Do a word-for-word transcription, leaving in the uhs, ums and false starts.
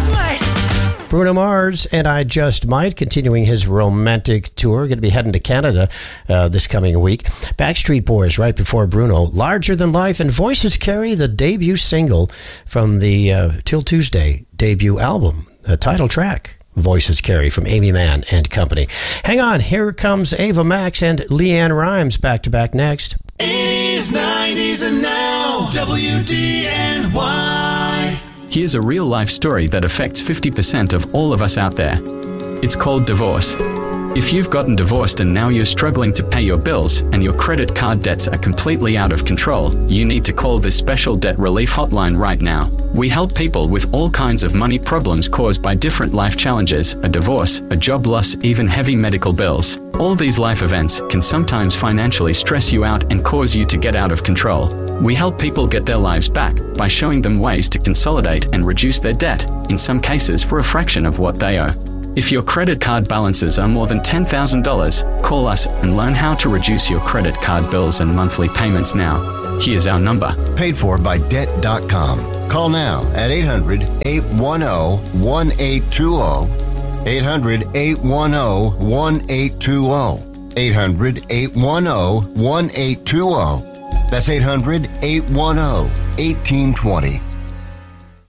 just might. Bruno Mars and I Just Might, continuing his romantic tour. Going to be heading to Canada uh, this coming week. Backstreet Boys right before Bruno. Larger Than Life, and Voices Carry, the debut single from the uh, Till Tuesday debut album. The title track, Voices Carry, from Amy Mann and Company. Hang on, here comes Ava Max and Leanne Rimes back to back next. eighties, nineties, and now, W D N Y. Here's a real-life story that affects fifty percent of all of us out there. It's called divorce. If you've gotten divorced and now you're struggling to pay your bills and your credit card debts are completely out of control, you need to call this special debt relief hotline right now. We help people with all kinds of money problems caused by different life challenges, a divorce, a job loss, even heavy medical bills. All these life events can sometimes financially stress you out and cause you to get out of control. We help people get their lives back by showing them ways to consolidate and reduce their debt, in some cases for a fraction of what they owe. If your credit card balances are more than ten thousand dollars, call us and learn how to reduce your credit card bills and monthly payments now. Here's our number. Paid for by debt dot com. Call now at eight hundred, eight one zero, one eight two zero. eight hundred, eight one zero, one eight two zero. eight hundred, eight one zero, one eight two zero. That's eight hundred, eight one zero, one eight two zero.